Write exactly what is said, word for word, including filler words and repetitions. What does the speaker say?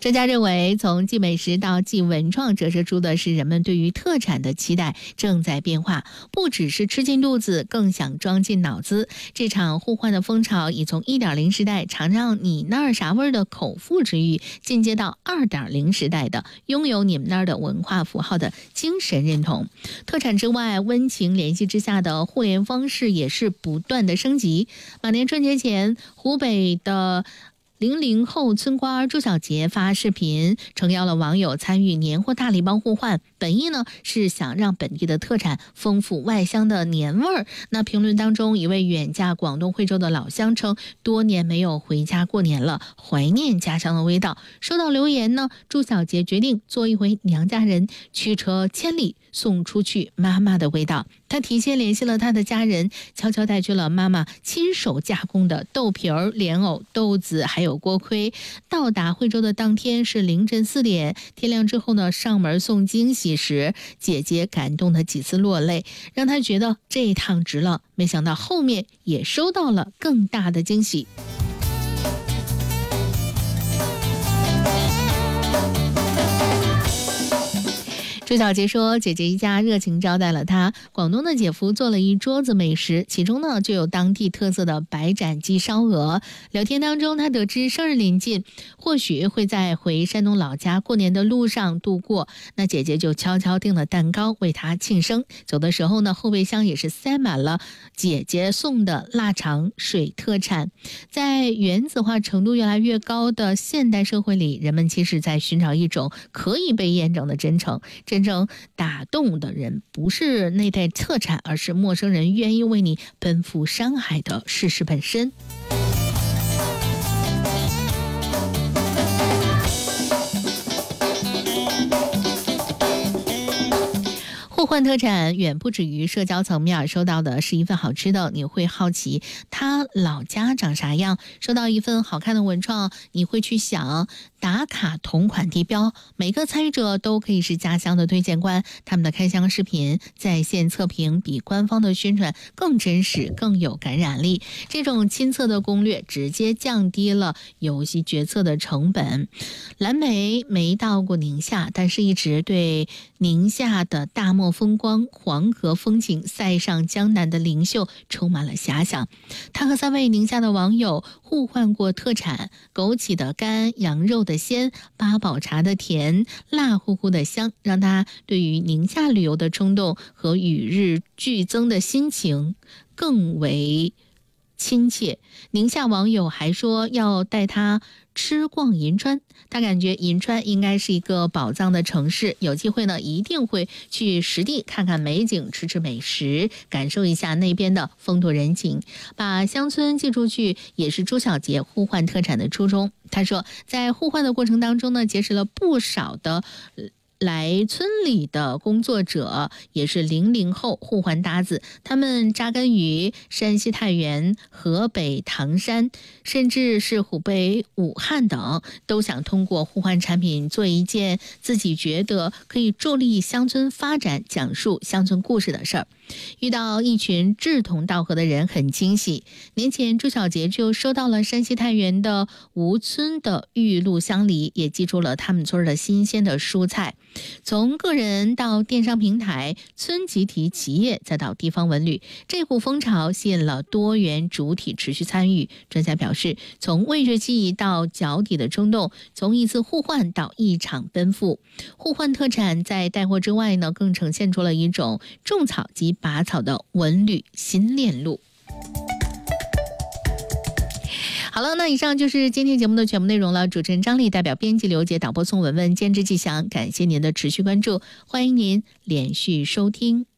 专家认为，从既美食到既文创折射出的是人们对于特产的期待正在变化，不只是吃进肚子，更想装进脑子。这场互换的风潮已从 一点零 时代尝尝你那儿啥味儿的口腹之欲，进阶到 二点零 时代的拥有你们那儿的文化符号的精神认同。特产之外，温情联系之下的互联方式也是不断的升级。马年春节前，湖北的零零后村官朱小杰发视频诚邀了网友参与年货大礼包互换，本意呢是想让本地的特产丰富外乡的年味儿。那评论当中，一位远嫁广东惠州的老乡称，多年没有回家过年了，怀念家乡的味道。收到留言呢，朱小杰决定做一回娘家人，驱车千里送出去妈妈的味道。他提前联系了他的家人，悄悄带去了妈妈亲手加工的豆皮儿、莲藕、豆子还有锅盔。到达惠州的当天是凌晨四点，天亮之后呢，上门送惊喜时，姐姐感动的几次落泪，让他觉得这一趟值了。没想到后面也收到了更大的惊喜。朱小杰说，姐姐一家热情招待了他，广东的姐夫做了一桌子美食，其中呢就有当地特色的白斩鸡烧鹅。聊天当中，他得知生日临近，或许会在回山东老家过年的路上度过，那姐姐就悄悄订了蛋糕为他庆生。走的时候呢，后备箱也是塞满了姐姐送的腊肠、水特产。在原子化程度越来越高的现代社会里，人们其实在寻找一种可以被验证的真诚。真正打动的人不是那袋特产，而是陌生人愿意为你奔赴山海的事实本身。互换特产远不止于社交层面，收到的是一份好吃的，你会好奇他老家长啥样；收到一份好看的文创，你会去想打卡同款地标。每个参与者都可以是家乡的推荐官，他们的开箱视频、在线测评比官方的宣传更真实、更有感染力。这种亲测的攻略直接降低了游戏决策的成本。蓝莓没到过宁夏，但是一直对宁夏的大漠风光、黄河风景、塞上江南的灵秀充满了遐想。他和三位宁夏的网友互换过特产：枸杞的干、羊肉的鲜、八宝茶的甜、辣乎乎的香，让他对于宁夏旅游的冲动和与日俱增的心情更为亲切。宁夏网友还说要带他吃逛银川，他感觉银川应该是一个宝藏的城市，有机会呢一定会去实地看看美景，吃吃美食，感受一下那边的风土人情。把乡村寄出去也是朱小杰互换特产的初衷。他说，在互换的过程当中呢，结识了不少的来村里的工作者，也是零零后互换搭子，他们扎根于山西太原、河北唐山，甚至是湖北武汉等，都想通过互换产品做一件自己觉得可以助力乡村发展、讲述乡村故事的事儿。遇到一群志同道合的人很惊喜。年前朱小杰就收到了山西太原的吴村的玉露香梨，也记住了他们村的新鲜的蔬菜。从个人到电商平台、村集体企业，再到地方文旅，这股风潮吸引了多元主体持续参与。专家表示，从味觉记忆到脚底的冲动，从一次互换到一场奔赴，互换特产在带货之外呢，更呈现出了一种种草及拔草的文旅新链路。好了，那以上就是今天节目的全部内容了。主持人张丽，代表编辑刘杰，导播宋文文，监制季翔，感谢您的持续关注，欢迎您连续收听。